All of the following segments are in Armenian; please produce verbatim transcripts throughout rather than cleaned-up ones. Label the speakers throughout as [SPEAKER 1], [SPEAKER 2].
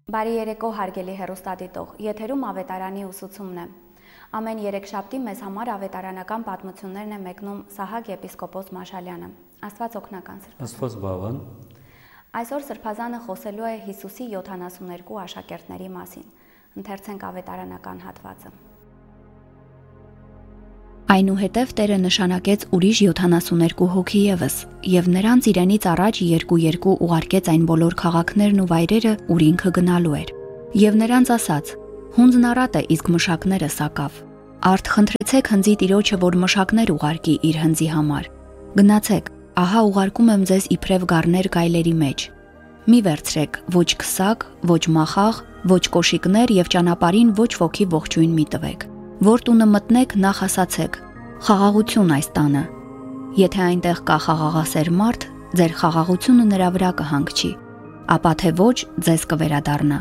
[SPEAKER 1] Բարի երեկո հարգելի հեռուստադիտող, եթերում ավետարանի ուսուցումն է։ Ամեն երեքշաբթի մեզ համար ավետարանական պատմություններն է մեկնում Սահակ եպիսկոպոս Մաշալյանը։ Աստված օգնական Սրբազան։
[SPEAKER 2] Աստված բավան։
[SPEAKER 1] Այսօր Սրբազանը խոսելու է Հիսուսի յոթանասուններկու աշակերտների մասին։ Ընթերցենք ավետարանական հատվածը։ Այնուհետև Տերը նշանակեց ուրիշ յոթանասուներկու հոգի ևս, եւ նրանց իրենից առաջ երկու-երկու ուղարկեց այն բոլոր քաղաքներն ու վայրերը, ուր ինքը գնալու էր։ Եվ նրանց ասաց. «Հունձն առատ է, իսկ մշակները սակավ։ Արդ խնդրեցեք հնձի Տիրոջը, որ մշակներ ուղարկի իր հնձի համար։ Գնացեք, ահա ուղարկում եմ ձեզ իբրև գառներ գայլերի մեջ։ Մի վերցրեք ոչ քսակ, ոչ մախաղ, ոչ կոշիկներ եւ ճանապարհին ոչ ոքի ողջույն մի տվեք։ Որ տունը մտնեք, նախ ասացեք. խաղաղություն այս տանը։ Եթե այնտեղ կա խաղաղասեր մարդ, ձեր խաղաղությունը նրա վրա կհանգչի, ապա թե ոչ, ձեզ կվերադառնա»։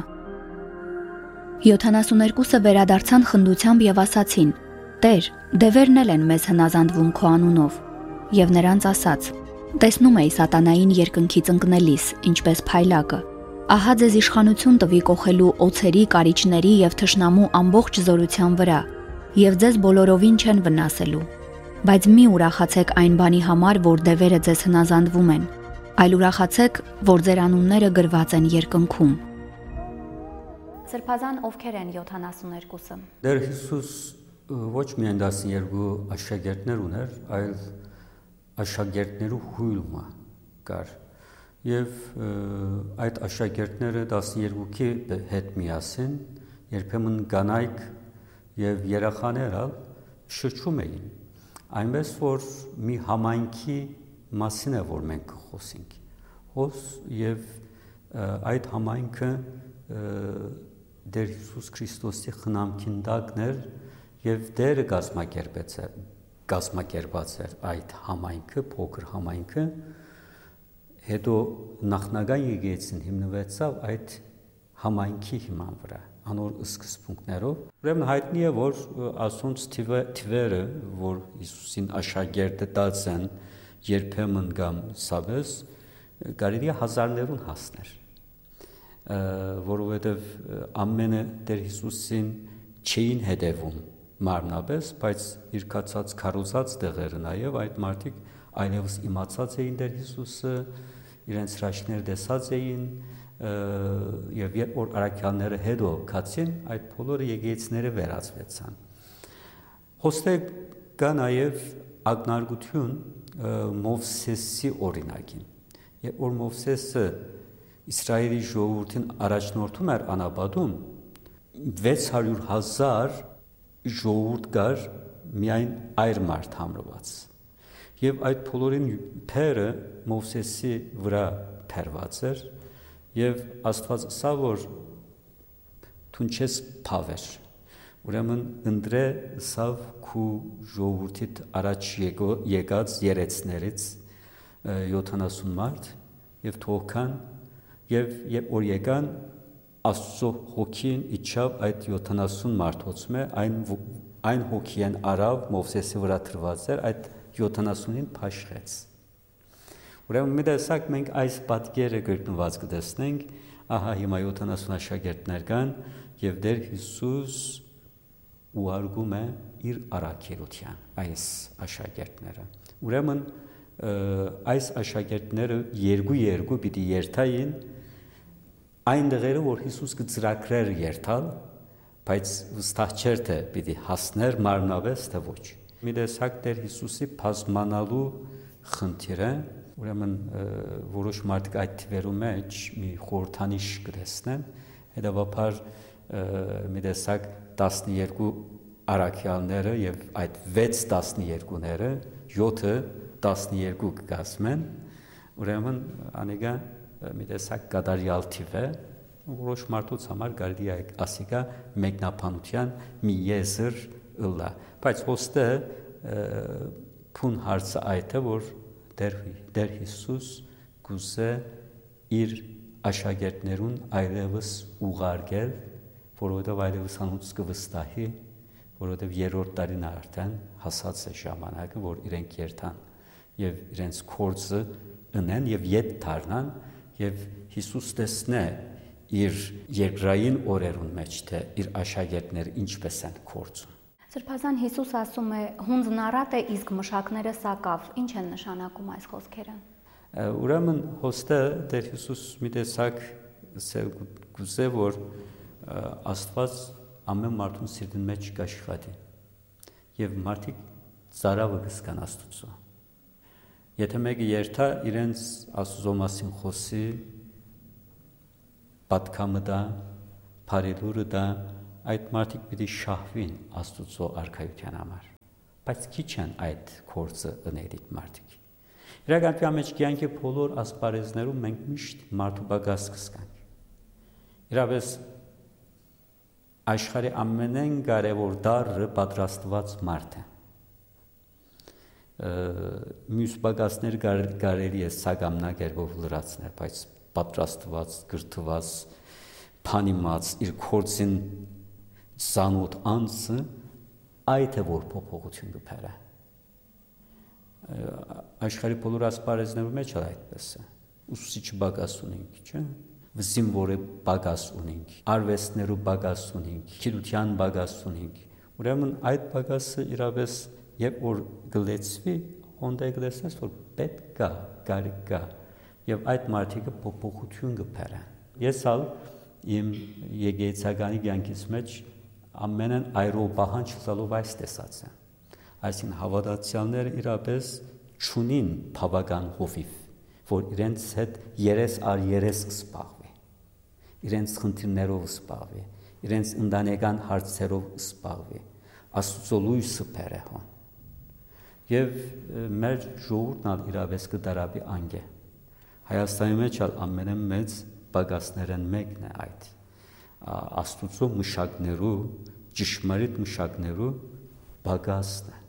[SPEAKER 1] Յոթանասուներկուսը վերադարձան խնդությամբ եւ ասացին. «Տեր, դևերն էլ են մեզ հնազանդվում քո անունով»։ Եվ նրանց ասաց. «Տեսնում էի սատանային երկնքից ընկնելիս, ինչպես փայլակը։ Ահա ձեզ իշխանություն տվի կողելու օձերի, կարիճների եւ թշնամու ամբողջ զորության վրա, եւ ձեզ բոլորովին չեն վնասելու։ Բայց մի ուրախացեք այն բանի համար, որ դևերը ձեզ հնազանդվում են, այլ ուրախացեք, որ ձեր անունները գրված են երկնքում»։ Սրբազան ովքեր են յոթանասուներկուսը։
[SPEAKER 2] Տեր Հիսուս ոչ միայն տասներկու աշակերտներ ուներ, այլ աշակերտներու հույլումը կար։ Եվ այդ աշակերտները տասներկուքի հետ միասին երբեմն կանայք եւ երեխաներ ալ շրջում էին։ Այնպես որ մի համայնքի մասին է որ մենք խոսենք։ Հոս եւ այդ համայնքը Տեր Հիսուս Քրիստոսի խնամքին տակներ եւ Տերը գազմակերպեց է գազմակերպած էր այդ համայնքը, փոքր համայնքը, հետո նախնական եկեղեցին հիմնվեցավ այդ համայնքի հիման վրա, անոր սկզբունքներով։ Ուրեմն հայտնի է, որ ասոնց թվերը, որ Հիսուսին աշակերտը տած են երբեմն կամ սավես, կարելի է հազարներուն հասներ, որովհետև ամենը Տեր Հիսուսին չէին հետևում մարմնապես, բայց իր կացած քարոզած տեղերը նաև այդ մարդիկ այլևս իմացած էին Տեր Հիսուսը, իրենց հրաշքները տեսած էին, եւ երբ որ առաքյալները հետո կացին, այդ բոլորը եկեղեցիները վերածվեցան։ Խոստե կա նաև ակնարկություն Մովսեսի օրինակին։ Երբ որ Մովսեսը Իսրայելի ժողովրդին առաջնորդում էր անապատում, վեց հարյուր հազար ժողովուրդ կար միայն այր մարդ համրված։ Եվ այդ բոլորին փերը Մովսեսի վրա փերված էր, եւ Աստված ասա որ դու չես փավեր։ Ուրեմն ընտրե սավ քու ժողովրդիդ առաջ եկած երեցներից յոթանասուն մարդ եւ թողքան եւ երբ որ եկան Աստծո հոգին իջավ այդ յոթանասուն մարդոցում է այն այն հոգին արավ Մովսեսի վրա թրված էր այդ յոթանասունին փաշխեց։ Ուրեմն մի տեսակ մենք այս պատկերը գտնված կտեսնենք, ահա հիմա յոթանասուն աշակերտներ կան եւ Տեր Հիսուս ուղարկում է իր առաքելության այս աշակերտները։ Ուրեմն այս աշակերտները երկու-երկու պիտի երթային այն դեղերը, որ Հիսուս կծրագրեր երթալ, բայց վստահ չէր թե պիտի հասներ մարմնապես թե ոչ։ Մի տեսակ Տեր Հիսուսի բազմանալու խնդիրը, ուրեմն որոշ մարդիկ այդ թվերու մեջ մի խորհրդանիշ կտեսնեն, հետևաբար մի տեսակ տասներկու առաքյալները եւ այդ վեց տասներկուները յոթը տասներկու կգազմեն, ուրեմն անիկա մի տեսակ կատարյալ թիվ է, որոշ մարդուց համար կարելի է ասիկա մեկնաբանության մի եզր ըլլա, բայց ոստը փուն հարցը այդ է, որ Տեր Հիսուս գուզե իր աշակերտներուն այլևս ուղարկել, որովհետև այլևս անոնց կվստահի, որովհետև երրորդ տարին արդեն հասած է ժամանակը, որ իրենք երթան եւ իրենց կորձը ընեն եւ ետ դառնան եւ Հիսուս տեսնե իր երկրային օրերուն մեջ, թե իր աշակերտները ինչպես են կործում։
[SPEAKER 1] Սրբազան Հիսուս ասում է հունձնարատ է, իսկ մշակները սակավ։ Ինչ են նշանակում այս խոսքերը։
[SPEAKER 2] Ուրեմն հոստը Տեր Հիսուս մի տեսակ գուցե որ Աստված ամեն մարդուն սիրտին մեջ կաշխատի եւ մարդիկ ծարավը կսկան Աստծո։ Եթե մեկը երթա իրենց Աստծո մասին խոսի, պատկամը դա, բարեդուրը դա, այդ մարդիկ պիտի շահվին Աստծո արքայության համար։ Բայց քիչ են այդ կորձը ըներիկ մարդիկ։ Իրականության մեջ կյանքի բոլոր ասպարեզներում մենք միշտ մարդու բագաս կսկանք։ Իրապես աշխարհի ամենեն կարևոր դառը պատրաստված մարդ է։ Մյուս բագասներ կարելի է սագամնագերբով լրացնել, բայց պատրաստված, գրթված, փանիմաց իր կորձին սանոթ անձը այդ է որ փոփոխություն կփերը։ Աշխարհի բոլոր ասպարեզներում մեջ այդպես է։ Ուսուցիչ բագաս ունենք, չէ՞։ Զինվորը բագաս ունենք, արվեստներու բագաս ունենք, գիտության բագաս ունենք։ Ուրեմն այդ բագասը իրապես երբ որ գլեցվի, հոնդե գլեցնես որ պետք կա, կարիք կա, եւ այդ մարդիկը փոփոխություն կփերան։ Ես ալ իմ եկեղեցականի կյանքից մեջ ամենն այրո պահանջ ցալով այս տեսած եմ։ Այսինքն հավատացյալները իրապես ճունին բավական հովիվ, որ իրենց հետ երես առ երես կսպաղվի, իրենց խնդիրներով կսպաղվի, իրենց ընտանեկան հարցերով կսպաղվի, Աստծո լույսը բերեհոն։ Եվ մեր ժողովուրդն իրապես կդարաբի անգե։ Հայաստանի մեջ ամենամեծ բագասներն մեկն է այդ։ Աստծո մշակներու, ճշմարիտ մշակներու բագասն է։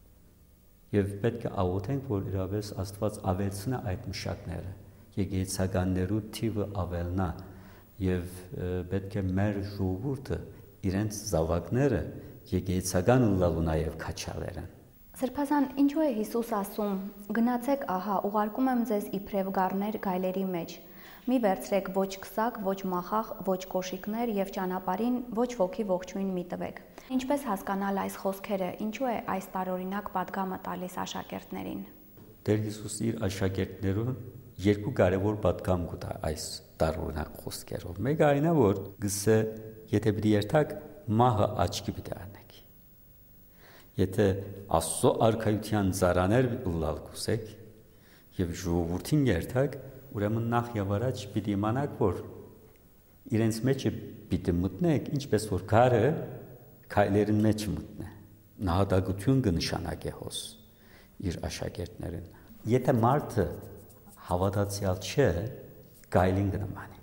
[SPEAKER 2] Եվ պետք է աղոթենք, որ իրապես Աստված ավելցնա այդ մշակները, եկեղեցականներու թիվը ավելնա, եւ պետք է մեր ժողովուրդը իրենց զավակները եկեղեցական լալու նաեւ քաչալերեն։
[SPEAKER 1] Սրբազան, ինչու է Հիսուս ասում. գնացեք, ահա, ուղարկում եմ ձեզ իբրև գառներ գայլերի մեջ։ Մի վերցրեք ոչ քսակ, ոչ մախախ, ոչ կոշիկներ եւ ճանապարհին ոչ ոքի ողջույն մի տվեք։ Ինչպես հասկանալ այս խոսքերը, ինչու է այս տարօրինակ պատգամը տալիս աշակերտներին։
[SPEAKER 2] Տեր Հիսուս իր աշակերտներուն երկու կարևոր պատգամ կտա այս տարօրինակ խոսքերով։ Մեկը այն է, որ գսե եթե պիտի երթակ մահը աչքի պիտի անեք։ Եթե Աստծո արքայության ծառաներ լալ կուսեք եւ ժողովրդին երթակ, ուրեմն նախ եւ առաջ պիտի իմանաք, որ իրենց մեջ պիտի մտնեք, ինչպես որ գարը քայլերին մեջ մտնե։ Նահատակություն կնշանակե հոս իր աշակերտներին։ Եթե մարդը հավատացյալ չէ, գայլին կնմանի։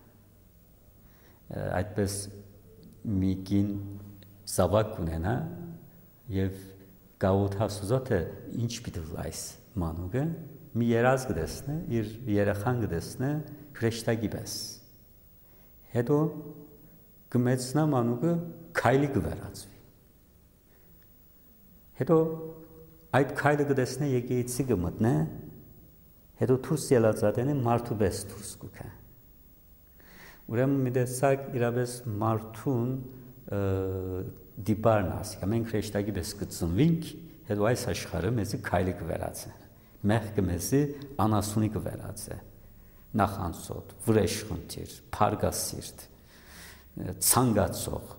[SPEAKER 2] Այդպես մի կին զավակ ունենա եւ գաութասուզոթը ինչ պիտի լայս մանուգը մի երազ կդեսնե իր երախան կդեսնե քրեշտագի պես հետո կմեցնա մանուգը քայլի կվերածվի հետո այդ քայլը կդեսնե եկեղեցի կմտնե հետո դուրս ելածատենը մարդու պես դուրս կուքա ուրեմն մի տեսակ իրապես մարդուն դիպարն ասիկա, մենք քրեշտագի պես կծնվինք, հետո այս աշխարհը մեզի քայլի կվերածե, մեղքը մեզի անասունի կվերածե, նախանցոտ, վրեժխնդիր, փարգասիրտ, ցանկացող,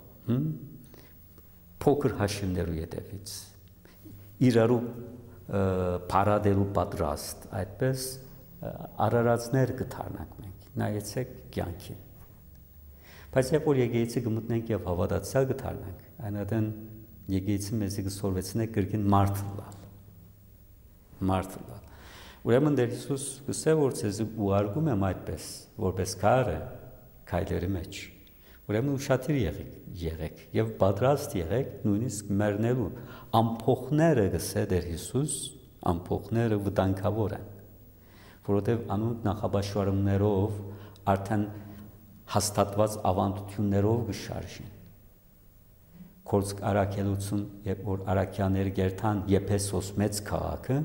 [SPEAKER 2] փոքր հաշիվներու ետևից, իրարու փարադելու պատրաստ, այդպես արարածներ կդառնանք մենք, նայեցեք կյանքին։ Բայց երբ որ եկեղեցի կմտնենք եւ հավատացյալ կդառնանք, այնատեն եկեղեցին մեզ կսորվեցնե կրկին մարդ լալ։ Մարդ լալ։ Ուրեմն Տեր Հիսուս գսե որ ցեզ ուղարկում եմ այդպես, որպես քարը քայլերի մեջ։ Ուրեմն ուշադիր եղեք, եղեք եւ պատրաստ եղեք նույնիսկ մեռնելու ամփոխները գսե Տեր Հիսուս, ամփոխները վտանգավոր են, որովհետեւ անոնք նախաբաշխարումներով արդեն հաստատված ավանդություններով կշարժին։ Կորցք արաքելություն, երբ որ արաքյաները գերթան Եփեսոս մեծ քաղաքը,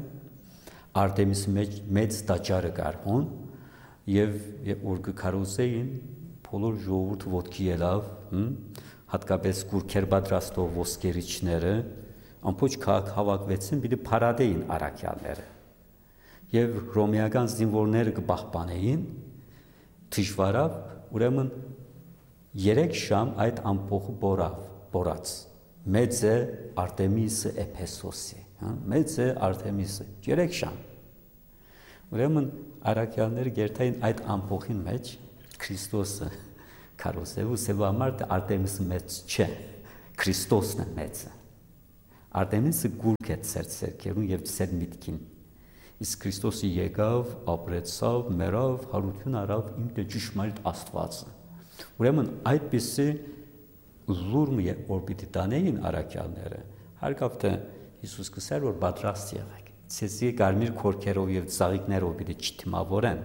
[SPEAKER 2] Արտեմիսի մեջ մեծ տաճարը կար հոն, եւ երբ որ կքարոզեին բոլոր ժողովուրդը ոտքի ելավ, հատկապես գուրքեր պատրաստող ոսկերիչները, ամբողջ քաղաք հավաքվեցին, պիտի փարադեին առաքյալները։ Եվ ռոմեական զինվորները կպահպանեին, դժվարավ, ուրեմն երեք շամ այդ ամփոխը բորավ, բորած։ Մեծ է Արտեմիսը Էփեսոսի, մեծ է Արտեմիսը, երեք շամ։ Ուրեմն առաքյալները գերտային այդ ամփոխին մեջ Քրիստոսը քարոզելու սեվա համար Արտեմիսը մեծ չէ, Քրիստոսն է մեծը։ Արտեմիսը գուրք է ծեր ցերկերուն եւ ծեր միտքին։ Իսկ Քրիստոսը եկավ, ապրեցավ, մեռավ, հարություն արավ իմ դե ճշմարիտ Աստվածը։ Ուրեմն այդպիսի լուրմը որ պիտի տանեին առաքյալները, հարկավ թե Հիսուս կսեր որ պատրաստ եղեք։ Ցեզի կարմիր քորքերով եւ ծաղիկներով պիտի չթիմավորեն։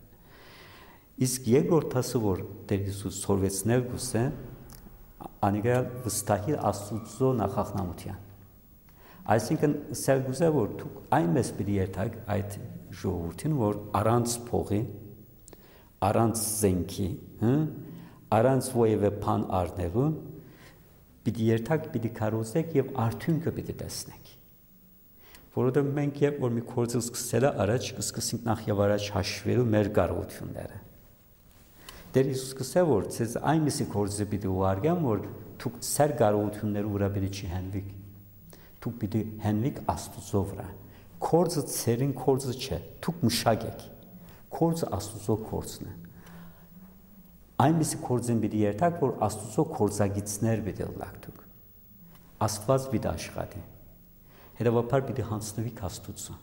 [SPEAKER 2] Իսկ երկրորդ ասը որ Տեր Հիսուս սորվեցնել գուսե, անիկալ վստահի Աստծո նախախնամության։ Այսինքն սերգուզը որ դուք այնպես պիտի երթաք այդ ժողովրդին որ առանց փողի, առանց զենքի, առանց ոևէ բան առնելու պիտի երթաք, պիտի քարոզեք եւ արդյունքը պիտի տեսնեք։ Որովհետեւ մենք երբ որ մի գործը սկսել է առաջ կսկսենք նախ եւ առաջ հաշվելու մեր կարողությունները։ Տեր Հիսուս կսե որ ցեզ այնպիսի գործը պիտի ուղարկեմ որ դուք ծեր կարողությունները ուրա պիտի չհենվիկ։ Դուք պիտի հենվիկ Աստծո վրա։ Գործը ցերին գործը չէ, դուք մշակեք։ Գործը Աստծո գործն է։ Այնպիսի գործին պիտի երթաք, որ Աստծո գործագիծներ պիտի լակ դուք։ Աստված պիտի աշխատի։ Հետևաբար պիտի հանձնվիք Աստծո։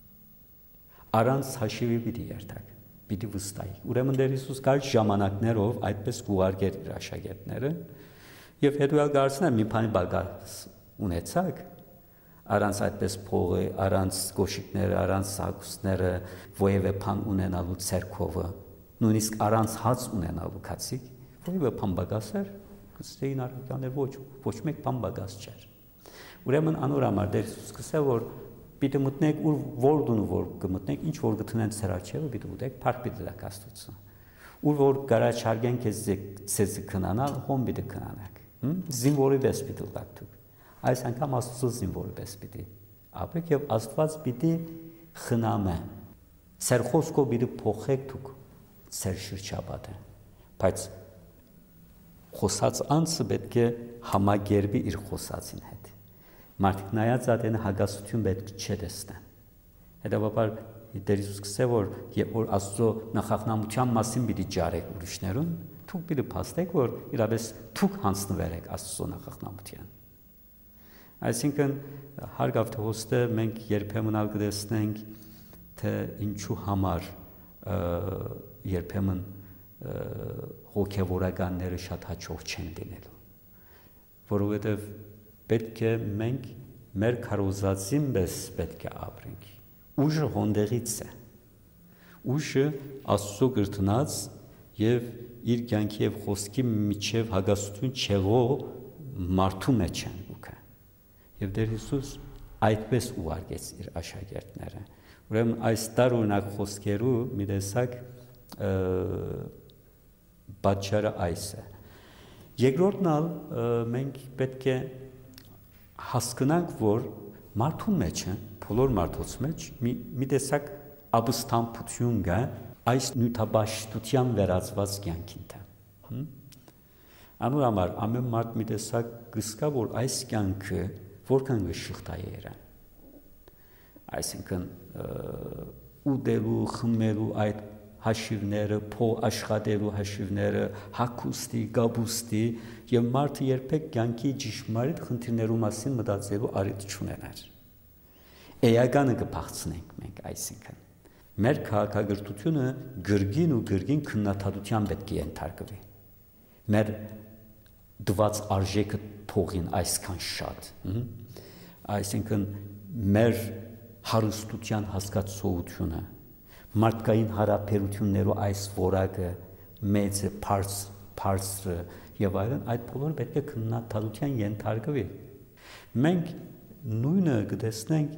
[SPEAKER 2] Առանց հաշիվի պիտի երթաք, պիտի վստահիք։ Ուրեմն Տեր Հիսուս կար ժամանակներով այդպես կուղարկեր իր աշակերտները, եւ հետո ալ գարցնել մի բանի բագաս ունեցակ, առանց այդպես փողը, առանց գոշիկները, առանց սակուսները, ոևէ բան ունենալու ցերկովը, նույնիսկ առանց հաց ունենալու քացիկ, ոևէ բան բագասեր, կստեին առաքյալներ ոչ, ոչ մեկ բան բագաս չէր։ Ուրեմն անոր համար Տեր Հիսուս կսե որ պիտի մտնեք ուր որ դուն որ կմտնեք, ինչ որ գտնեն ցեր արջևը պիտի ուտեք, փառք պիտի տաք Աստծո։ Ուր որ գարաչարգեն քեզ ցեզ կնանալ, հոմ պիտի կնանաք։ Զինվորի պես պիտի տաք դուք։ Այս անգամ Աստծո զինվորի պես պիտի ապրեք եւ Աստված պիտի խնամե։ Ցեր խոսքով պիտի փոխեք դուք ցեր շրջապատը։ Բայց խոսած անձը պետք է համագերբի իր խոսածին հետ։ Մարդիկ նայած ադեն հագասություն պետք չէ տեսնեն։ Հետևաբար Տեր Հիսուս կսե որ երբ որ Աստծո նախախնամության մասին պիտի ջարեք ուրիշներուն, դուք պիտի փաստեք որ իրապես դուք հանձնվեք Աստծո նախախնամության։ Այսինքն հարգավ թե հոստը մենք երբեմն ալ կտեսնենք թե ինչու համար երբեմն հոգևորականները շատ հաջող չեն լինելու, որովհետև պետք է մենք մեր քարոզածին պես պետք է ապրենք։ Ուժը հոնդեղից է, ուժը Աստծո կրտնած եւ իր կյանքի եւ խոսքի միջև հագասություն չեղող մարդու մեջ են ուքը։ Եվ Տեր Հիսուս այդպես ուղարկեց իր աշակերտները։ Ուրեմն այս տարօրինակ խոսքերու մի տեսակ պատճառը այս է։ Երկրորդն ալ մենք պետք է հասկանանք, որ մարդու մեջ է, բոլոր մարդոց մեջ մի, մի տեսակ ապստամբություն կա այս նյութաբաշխության վերածված կյանքին թե։ Անոր համար ամեն մարդ մի տեսակ կսկա, որ այս կյանքը որքան կշղթա է իրան։ Այսինքն ուտելու, խմելու այդ հաշիվները, փող աշխատելու հաշիվները, հագուստի, գաբուստի եւ մարդը երբեք կյանքի ճշմարիտ խնդիրներու մասին մտածելու առիթ չունենար։ Էականը կփախցնենք մենք, այսինքն մեր քաղաքագրությունը գրգին ու գրգին քննադատության պետք է ենթարկվի։ Մեր դված արժեքը փողին այսքան շատ, այսինքն մեր հարստության հասկացողությունը, մարդկային հարաբերություններու այս որակը մեծը, բարձրը եւ այլն, այդ բոլորը պետք է քննադատության ենթարկվի։ Մենք նույնը կտեսնենք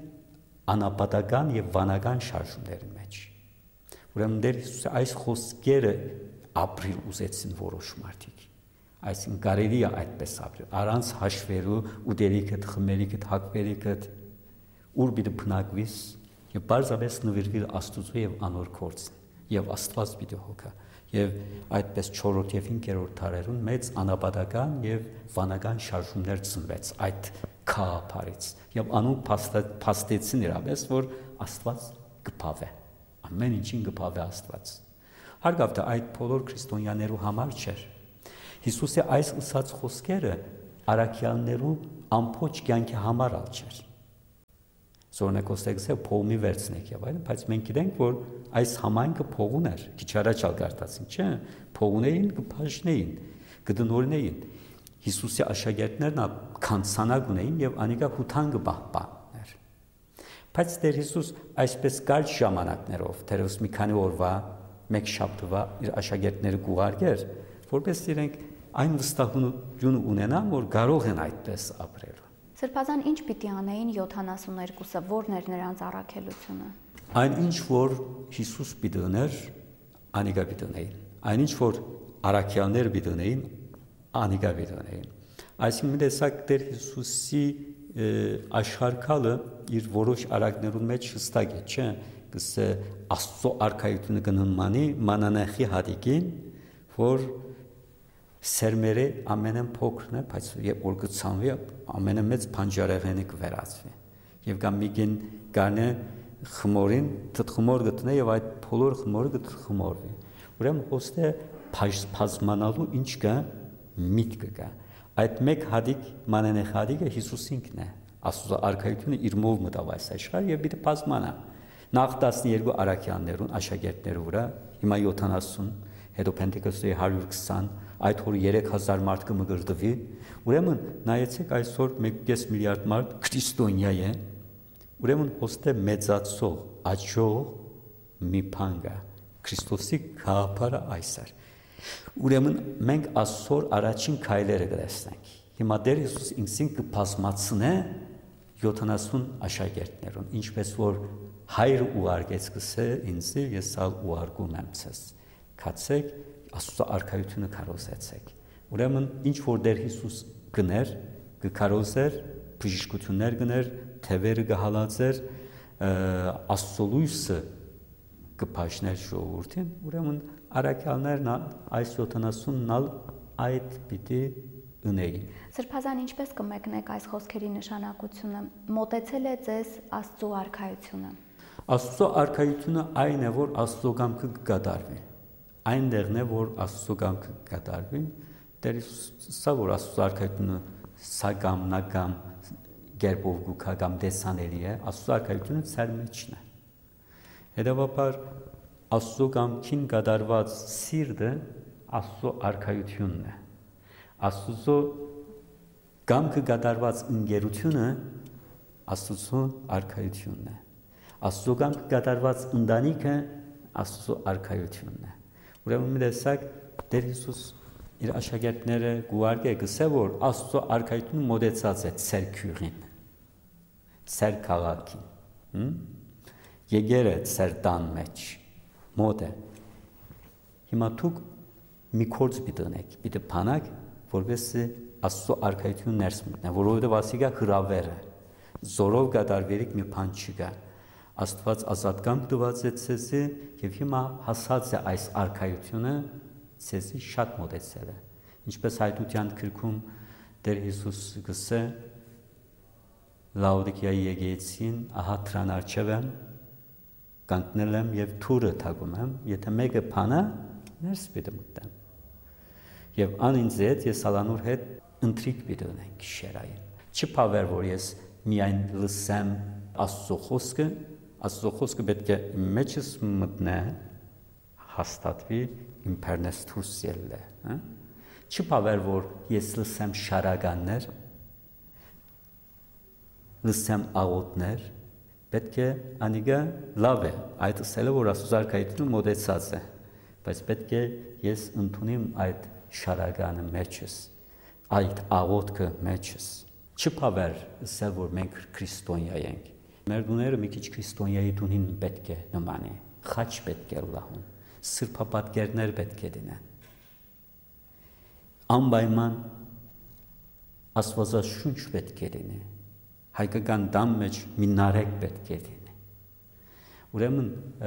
[SPEAKER 2] անապատական եւ վանական շարժումների մեջ։ Ուրեմն Տեր Հիսուսը այս խոսքերը ապրիլ ուզեցին որոշ մարդիկ։ Այսինքն կարելի է այդպես ապրել, առանց հաշվելու ուտելիքդ, խմելիքդ, հագվելիքդ, ուր պիտի բնակվիս եւ բարձրապես նվիրվել Աստծո եւ անոր գործին եւ Աստված պիտի հոգա։ Եվ այդպես չորրորդ եւ հինգերորդ դարերուն մեծ անապատական եւ վանական շարժումներ ծնվեց այդ քահապարից եւ անուն փաստեցին իրապես, որ Աստված կփավե, ամեն ինչին կփավե Աստված։ Հարգավ թե այդ բոլոր քրիստոնյաներու համար չէր։ Հիսուսի այս ըսած խոսքերը առաքյալներու ամբողջ կյանքի համար ալ չէր։ Զորնակոստեքսը փողմի վերցնեք եւ այլն, բայց մենք գիտենք, որ այս համայնքը փողուն էր, քիչ առաջ ալ գարտացին, չէ՞, փողունեին կփաշնեին, կդնորնեին։ Հիսուսի աշակերտներն քանցանակ ունեին եւ անիկա հութան կպահպաներ։ Բայց Տեր Հիսուս այսպես կարճ ժամանակներով, թերևս մի քանի օրվա, մեկ շաբթվա իր աշակերտները կուղարկեր, որպես իրենք այն վստահություն ունենան, որ կարող են այդպես ապրել։
[SPEAKER 1] Սրբազան ինչ պիտի անեին յոթանասուններկուսը, որն էր նրանց առաքելությունը։
[SPEAKER 2] Այն ինչ որ Հիսուս պիտի ուներ, անիկա պիտի ունեին։ Այն ինչ որ առաքյալները պիտի ունեին, անիկա պիտի ունեին։ Այսինքն մի տեսակ Տեր Հիսուսի աշխարհակալը իր որոշ արակներուն մեջ հստակ է, չէ՞, կսե Աստծո արքայությունը կնմանի մանանեխի հատիկին, որ սերմերը ամենն փոքրն է, բայց երբ որ կցանվի ամենամեծ փանջարեղենը կվերածվի։ Եվ կամ միգին գարնե խմորին թթխմոր գտնե եւ այդ բոլոր խմորը կթխմորվի։ Ուրեմն ոստե բազմանալու ինչ կա միտք կա։ Այդ մեկ հատիկ մանանեխ հատիկը Հիսուս ինքն է։ Աստծո արքայությունը իր մով մտավ այս աշխարհ եւ պիտի բազմանա։ Նախ տասներկու առաքյալներուն աշակերտներու վրա, հիմա յոթանասուն, հետո Պենտեկոստի հարյուր քսան, այդ օրը երեք հազար մարդ կմգրտվի։ Ուրեմն նայեցեք այսօր մեկ կես միլիարդ մարդ քրիստոնյա է։ Ուրեմն ոստե մեծացող, աճող մի բան կա։ Քրիստոսի գաղափարը այս է։ Ուրեմն մենք այսօր առաջին քայլերը կտեսնենք։ Հիմա Տեր Հիսուս ինքսին կբազմացնե յոթանասուն աշակերտներուն, ինչպես որ հայրը ուղարկեց կսե ինձ, ես ալ ուղարկում եմ ցես։ Քացեք Աստծո արքայությունը կարոզեցեք։ Ուրեմն ինչ որ Տեր Հիսուս գներ, կկարոզեր, բժշկություններ գներ, թևերը կհալածեր, Աստծո լույսը կփաշներ ժողովրդին, ուրեմն առաքյալներն այս յոթանասունն ալ այդ պիտի ունեին։
[SPEAKER 1] Սրբազան ինչպես կմեկնեք այս խոսքերի նշանակությունը, մոտեցել է ձեզ Աստծո արքայությունը։
[SPEAKER 2] Աստծո արքայությունը այն է, որ Աստծո կամքը կկատարվի։ Այնտեղն է, որ Աստծո կամքը կկատարվի, Տեր Հիսուսը, որ Աստծո արքայությունը սակամ նակամ գերբով գուքագամ դեսանելի է, Աստծո արքայությունը ցեր մեջն է։ Հետևաբար Աստծո կամքին կատարված սիրտը Աստծո արքայությունն է։ Աստծո կամքը կատարված ընկերությունը Աստծո արքայությունն է։ Աստծո կամքը կատարված ընտանիքը Աստծո արքայությունն է։ Ուրեմն մի տեսակ Տեր Հիսուս իր աշակերտները գուարգե գսե որ Աստծո արքայությունը մոդեցած է ցեր քյուրին, ցեր քաղաքին, եկերը ցեր տան մեջ, մոդ է։ Հիմա դուք մի կորձ պիտենեք, պիտե փանակ, որովհետեւ Աստծո արքայությունը ներս մտնի, որովհետեւ ասիկա հրավեր է, զորով կատարվելիք մի բան չկա։ Աստված ազատկամ տված է ցեզի եւ հիմա հասած է այս արքայությունը ցեզի շատ մոտեցել է։ Ինչպես հայտության գրքում Տեր Հիսուս գսե Լաուդիկիայի եկեղեցին, ահա դրան արջև եմ, կանգնել եմ եւ թուրը թագում եմ, եթե մեկը փանա, ներս պիտի մտնեմ։ Եվ անինձ հետ ես ալանուր հետ ընտրիկ պիտի ունենք շերային։ Չփավեր որ ես միայն լսեմ Աստծո խոսքը, Աստծո խոսքը պետք է իմ մեջս մտնե, հաստատվի, իմ բեռնես դուրս ելլե, հա։ Չփավեր որ ես լսեմ շարականներ, լսեմ աղոթներ, պետք է անիգա լավ է, այդ ասելը որ Աստծո արքայությունը մոտեցած է, բայց պետք է ես ընդունիմ այդ շարականը մեջս, այդ աղոթքը մեջս։ Չփավեր ասել որ մենք քրիստոնյա ենք։ Մեր դուները մի քիչ քրիստոնյայի դունին պետք է նմանի, խաչ պետք է լահուն։ սրբապատկերներ պետք է դինեն։ Անպայման Աստվածաշունչ պետք է լինի, հայկական դամ մեջ մի նարեկ պետք է լինի։ Ուրեմն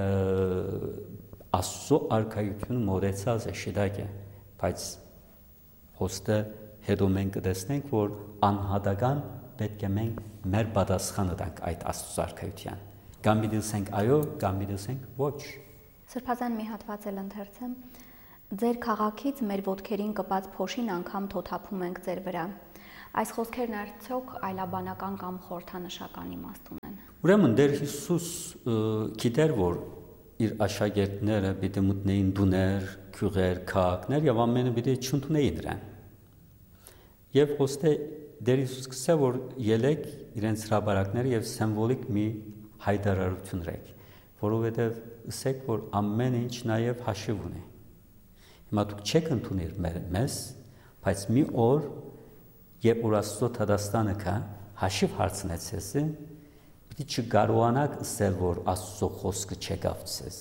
[SPEAKER 2] Աստծո արքայությունը մոռացած է, շիտակ է, բայց հոստը հետո մենք կտեսնենք, որ անհատական պետք է մենք մեր պատասխանը տանք այդ Աստծո արքայության։ Կամ մի դասենք այո, կամ մի դասենք ոչ։
[SPEAKER 1] Սրբազան մի հատված էլ ընթերցեմ։ Ձեր քաղաքից մեր ոտքերին կպած փոշին անգամ թոթափում ենք ձեր վրա։ Այս խոսքերն արդյոք այլաբանական կամ խորհրդանշական իմաստ ունեն։
[SPEAKER 2] Ուրեմն Տեր Հիսուս գիտեր, որ իր աշակերտները պիտի մտնեին դուներ, քյուղեր, քաղաքներ եւ ամենը պիտի չընդունեին նրան։ Եվ ոստե Տեր Հիսուս գսե, որ ելեք իրենց հրաբարակները եւ սիմվոլիկ մի հայտարարություն ռեք, որովհետեւ ասեք, որ ամեն ինչ նաեւ հաշիվ ունի։ Հիմա դուք չեք ընդունել մեզ, բայց մի օր Երբ որ Աստծո Թադաստանը կա, հաշիվ հարցնեց ես, պիտի չկարողանաք ասել, որ Աստծո խոսքը չեկավ ցեզ։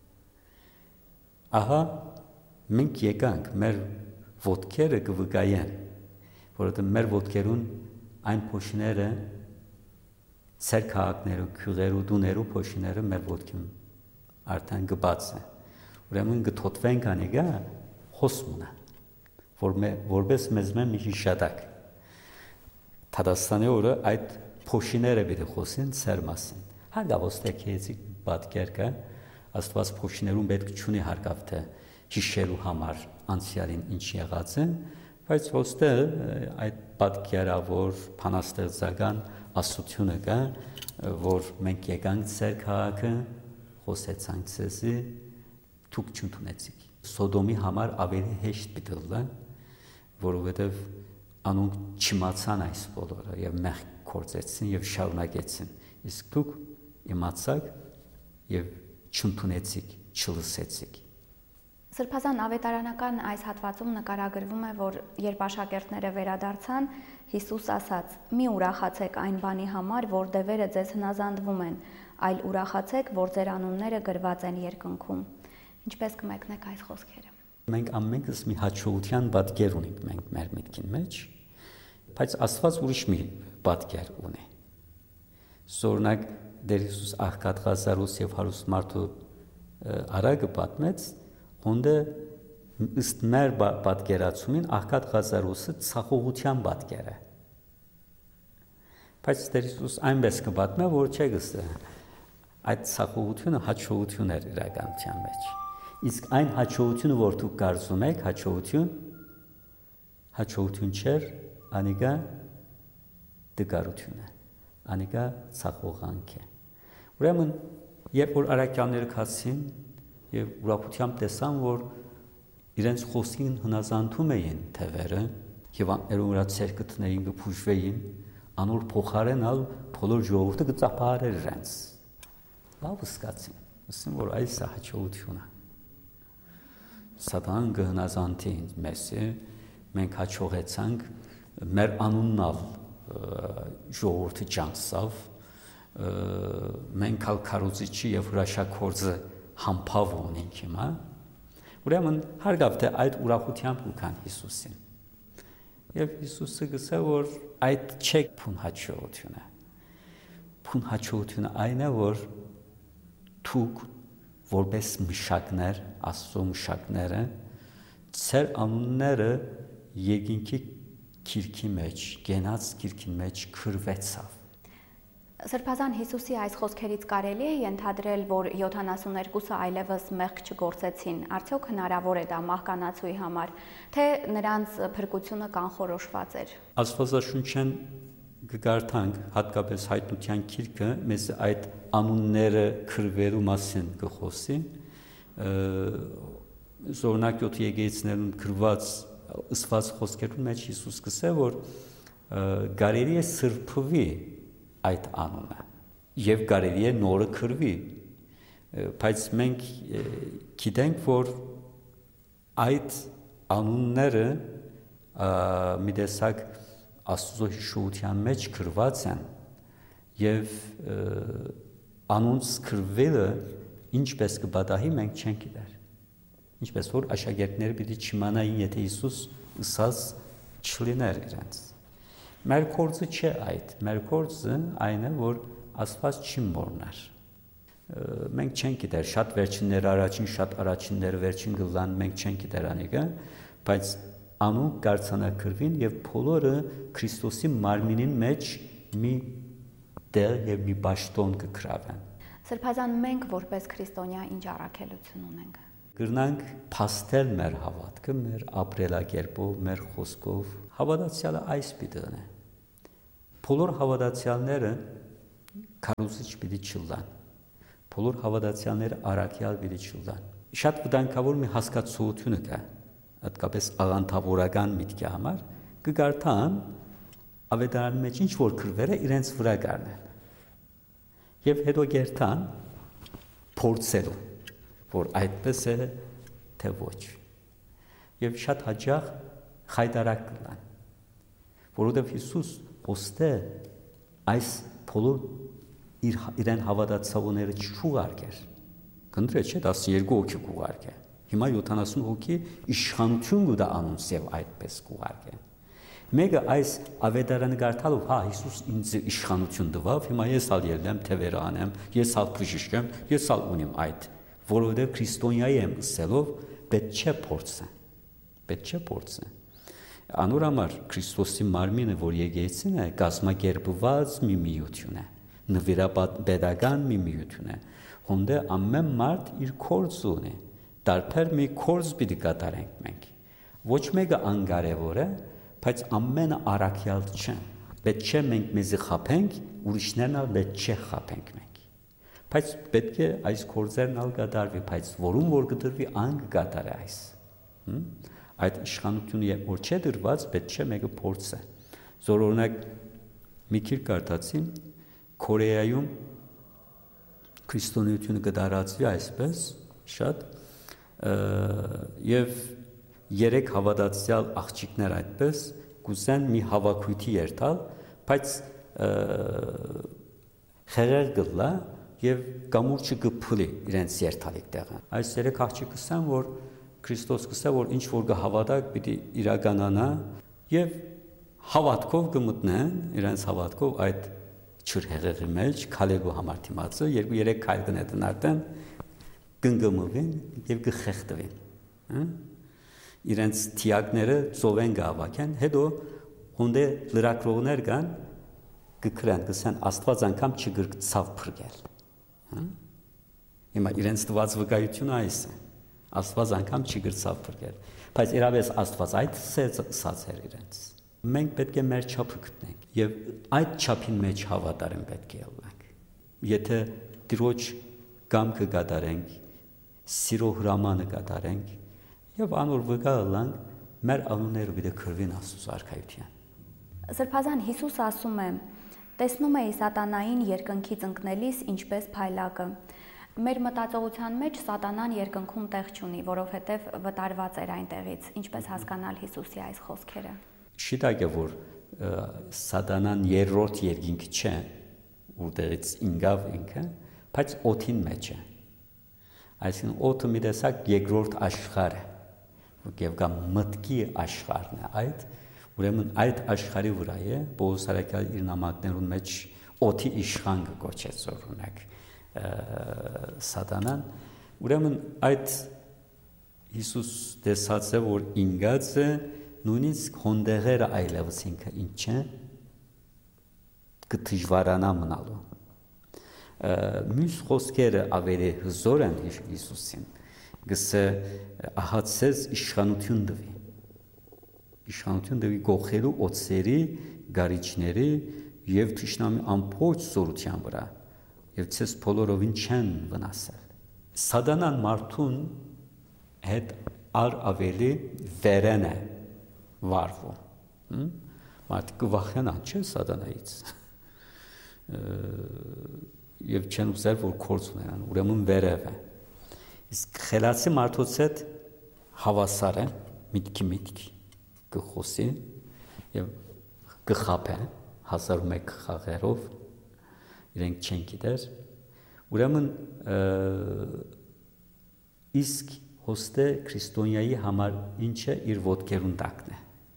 [SPEAKER 2] Ահա մենք եկանք մեր ոտքերը կվկայեն, որովհետև մեր ոտքերուն այն փոշիները, ծեր քաղաքները, քյուղերը, դուները փոշիները մեր ոտքին արդեն կբաց է։ Ուրեմն կթոթվենք անիգա խոսմունը, որ որպես մեզ մեն մի հիշատակ։ Թադաստանի օրը այդ փոշիները պիտի խոսեն ծեր մասին։ Հարգավոստեք եզի պատկեր կա, Աստված փոշիներուն պետք չունի հարգավ թե հիշելու համար անցյալին ինչ եղած է, բայց ոստե այդ պատկերավոր փանաստեղծական ասությունը կա, որ մենք եկանք ծեր քաղաքը, խոսեցանք ցեզի, դուք չընդունեցիք։ Սոդոմի համար ավելի հեշտ պիտի լա, որովհետև անոնք չիմացան այս բոլորը եւ մեղք կործեցին եւ շարունակեցին, իսկ դուք իմացաք եւ չընդունեցիք, չլսեցիք։
[SPEAKER 1] Սրբազան ավետարանական այս հատվածում նկարագրվում է, որ երբ աշակերտները վերադարձան, Հիսուս ասաց. «Մի ուրախացեք այն բանի համար, որ դևերը ձեզ հնազանդվում են, այլ ուրախացեք, որ ձեր անունները գրված են երկնքում»։ Ինչպես կմեկնեք այս խոսքերը։
[SPEAKER 2] Մենք ամենքս մի հաջողության պատկեր ունենք մենք մեր միտքին մեջ, բայց Աստված ուրիշ մի պատկեր ունի։ Զորնակ Տեր Հիսուս աղքատ Ղազարոս եւ հարուստ մարդու արագը պատմեց, հոնդը ըստ մեր պատկերացումին աղքատ Ղազարոսը ցախողության պատկեր է։ Բայց Տեր Հիսուս այնպես կպատմե, որ չէ գսե այդ ցախողությունը հաջողություն էր իրականության մեջ։ Իսկ այն հաջողությունը, որ դուք կարծում եք, հաջողություն, հաջողություն չէր, անիկա դգարություն է, անիկա ցախողանք է։ Ուրեմն, երբ որ արաքյանները քացին եւ ուրախությամբ տեսան, որ իրենց խոսքին հնազանդում էին թևերը եւ աներորա ցերկը տնեին կփուժվեին, անոր փոխարենալ բոլոր ժողովուրդը կծափարեր իրենց։ Լավ սկացին, ասում որ այս է հաջողությունը։ Սատան գհնազանդի մեզ, մենք հաջողեցանք, մեր անուննալ ժողովուրդը ճանցավ, մենք ալ քարոզիչի եւ հրաշագործը համբավ ունենք հիմա։ Ուրեմն հարգավ թե այդ ուրախությամբ ուքան Հիսուսին։ Եվ Հիսուսը գսե որ այդ չէ փուն հաջողությունը։ Փուն հաջողությունը այն է, որ դուք որպես մշակներ, Աստծո մշակները, ծեր անունները երկինքի քիրքի մեջ, գենաց քիրքի մեջ քրվեցավ։
[SPEAKER 1] Սրբազան Հիսուսի այս խոսքերից կարելի է ենթադրել, որ յոթանասուններկուսը այլևս մեղք չգործեցին, արդյոք հնարավոր է դա մահկանացուի համար, թե նրանց փրկությունը կանխորոշված էր։
[SPEAKER 2] Աստվածաշունչեն կգարտանք հատկապես հայտնության քիրքը մեզ այդ անունները քրվելու մասին կխոսի, զորնակ յոթ եկեղեցիներուն քրված ըսված խոսքերուն մեջ Հիսուս կսե, որ կարելի է սրբվի այդ անունը եւ կարելի է նորը քրվի, բայց մենք գիտենք, որ այդ անունները մի տեսակ Աստծո հիշողության մեջ քրված են եւ անոնց քրվելը ինչպես կբադահի մենք չենք գիտեր։ Ինչպես որ աշակերտները պիտի չիմանային, եթե Հիսուս ըսած չլիներ իրենց։ Մեր կորձը չէ այդ, մեր կորձը այն է, որ Աստված չի մոռնար։ Մենք չենք գիտեր, շատ վերջիններ առաջին, շատ առաջինները վերջին գլան, մենք չենք գիտեր անիկը, բայց անուն կարձանակրվին եւ բոլորը Քրիստոսի մարմինին մեջ մի դեր եւ մի բաշտոն կգրավեն։
[SPEAKER 1] Սրբազան մենք որպես քրիստոնյա ինչ առաքելություն ունենք։
[SPEAKER 2] Կրնանք փաստել մեր հավատքը, մեր ապրելակերպով, մեր խոսքով։ Հավատացյալը այս պիտի է։ Բոլոր հավատացյալները քարոզիչ պիտի չլան։ Բոլոր հավատացյալները առաքյալ պիտի չլան։ Շատ վտանգավոր մի հասկացություն կա, հատկապես աղանդավորական միտքի համար, կգարտան ավետարանի մեջ ինչ որ քրվերը իրենց վրա կառնեն։ Եվ հետո գերտան փորձելու, որ այդպես է թե ոչ։ Եվ շատ հաճախ խայտարակ կլան, որովհետև Հիսուս ոստե այս բոլոր իր իրեն հավատացողները չուղարկեր։ Կնդրե չէ, տասներկու հոգի կուղարկե։ Հիմա յոթանասուն հոգի իշխանություն կուտա անոնց եւ այդպես կուղարկե։ Մեկը այս ավետարանը գարտալով, հա, Հիսուս ինձ իշխանություն տվավ, հիմա ես ալ ելնեմ, թևերը անեմ, ես ալ բժիշկեմ, ես ալ ունիմ այդ, որովհետև քրիստոնյայի եմ ըսելով, պետք չէ փորձը, պետք չէ փորձը։ Անոր համար Քրիստոսի մարմինը, որ եկեղեցին է, կազմակերպված մի միություն է, նվիրապետական մի միություն է, հոնդե ամեն մարդ իր կորձ ունի, տարբեր մի կորձ պիտի կատարենք մենք։ Ոչ մեկը անկարևոր է, բայց ամենը առաքյալ չեն։ Պետք չէ մենք մեզի խափենք, ուրիշներն ալ պետք չէ խափենք մենք։ Բայց պետք է այս կորձերն ալ կատարվի, բայց որում որ կդրվի ան կկատարի այս։ Այդ իշխանությունը որ չէ դրված, պետք չէ մեկը փորձը։ Զոր օրինակ մի քիչ կարդացի, Կորեայում քրիստոնեությունը կդարածվի այսպես շատ եւ երեք հավատացյալ աղջիկներ այդպես կուզեն մի հավաքույթի երթալ, բայց խեղեր գլա եւ կամուրջը կփլի իրենց երթալիք տեղը։ Այս երեք աղջիկ կսան, որ Քրիստոս կսա, որ ինչ որ կհավատակ պիտի իրականանա եւ հավատքով կմտնեն, իրենց հավատքով այդ չրհեղեղի մեջ քալելու համար դիմացը երկու երեք քայլ կնետնարտեն, կընկմվին եւ կխեղդվին։ Իրենց թիակները ծովեն գավակեն, հետո հոնդե լրակրողներ կան կգրան, կսան Աստված անգամ չգրկցավ փրկել։ Հիմա իրենց տված վկայությունը այս է, Աստված անգամ չգրկցավ փրկել, բայց իրավես Աստված այդ ասած էր իրենց։ Մենք պետք է մեր չափը գտնենք եւ այդ չափին մեջ հավատարիմ պետք է ելնենք։ Եթե Տիրոջ կամքը կատարենք, սիրո հրամանը կատարենք, եւ անոր վկա ըլանք մեր անունները պիտի քրվին Աստծո արքայության։
[SPEAKER 1] Սրբազան Հիսուս ասում է. տեսնում էի սատանային երկնքից ընկնելիս ինչպես փայլակը։ Մեր մտածողության մեջ սատանան երկնքում տեղ չունի, որովհետեւ վտարված էր այնտեղից։ Ինչպես հասկանալ Հիսուսի այս խոսքերը։
[SPEAKER 2] Շիտակ է, որ սատանան երրորդ երկինք չէ, որտեղից ինգավ ինքը, բայց օդին մեջ է։ Այսինքն օդը մի տեսակ երկրորդ աշխարհ է, եւ կա մտքի աշխարհն է այդ, ուրեմն այդ աշխարհի վրա է Պողոս Արաքյալը իր նամակներուն մեջ օդի իշխան կոչեց օրինակ սատանան, ուրեմն այդ Հիսուս տեսած է, որ ինգած է նույնիսկ հոնդեղերը այլևս ինքը ինչ է կդժվարանա մնալու։ Մյուս խոսքերը ավելի հզոր են Հիսուսին, գսե ահացես իշխանություն դվի, իշխանություն դվի գողելու օծերի, գարիչների եւ թշնամի ամբողջ զորության վրա, եւ ցես բոլորովին չեն վնասել։ Սատանան մարդուն հետ ար ավելի վերեն է վարվում։ Մարդը կվախենա, չէ՞ սատանայից։ Եվ չեն ուզել, որ կորց ունենան, ուրեմն վերև է։ Իսկ խելացի մարդոց հետ հավասար է, միտքի միտքի կխոսի եւ կխապե հազար ու մեկ խաղերով, իրենք չեն գիտեր, ուրեմն իսկ հոստե քրիստոնյայի համար ինչը իր ոտքերուն տակն է,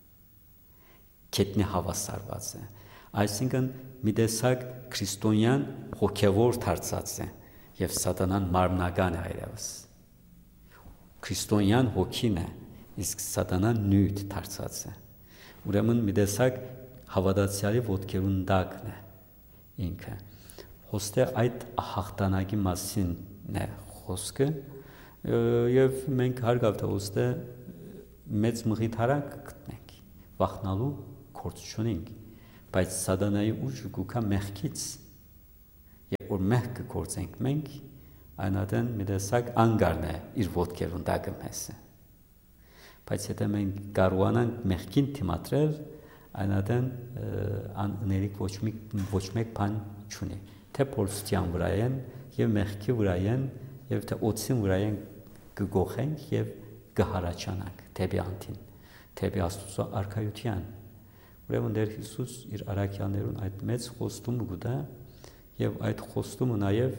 [SPEAKER 2] կետնի հավասարված է, այսինքն մի տեսակ քրիստոնյան հոգևոր դարձած է եւ սատանան մարմնական է այլևս, քրիստոնյան հոգին է, իսկ սատանան նյութ դարձած է, ուրեմն մի տեսակ հավատացյալի ոտքերուն տակն է ինքը, հոստե այդ հաղթանակի մասին է խոսքը եւ մենք հարգավ թե ոստե մեծ մղիթարակ գտնենք վախնալու գործ չունենք բայց սատանայի ուժը գուքա մեղքից եւ որ մեղքը գործենք մենք այնադեն մի տեսակ անգարն է իր ոտքերուն տակը մեզը բայց եթե մենք կարողանանք մեղքին դիմադրել այնադեն աներիկ ոչ մի ոչ մեկ բան չունի թե փորձության վրա են եւ մեղքի վրա են եւ թե օծին վրա են կգողենք եւ կհարաճանանք թեպի անտին թեպի Աստծո արքայության ուրեմն Տեր Հիսուս իր արաքյաներուն այդ մեծ խոստումը գտա եւ այդ խոստումը նաեւ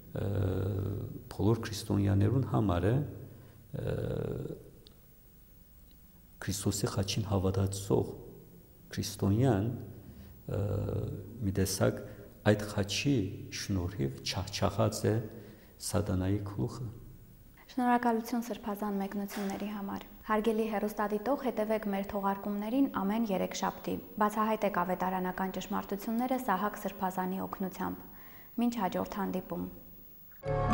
[SPEAKER 2] բոլոր քրիստոնյաներուն համար է Քրիստոսի խաչին հավատացող քրիստոնյան մի տեսակ այդ խաչի շնորհիվ չաղչաղած է սատանայի գլուխը
[SPEAKER 1] Շնորհակալություն սրբազան մեկնությունների համար։ Հարգելի հեռուստադիտող, հետևեք մեր թողարկումներին ամեն երեքշաբթի։ Բացահայտեք ավետարանական ճշմարտությունները Սահակ Սրբազանի օգնությամբ։ Մինչ հաջորդ հանդիպում։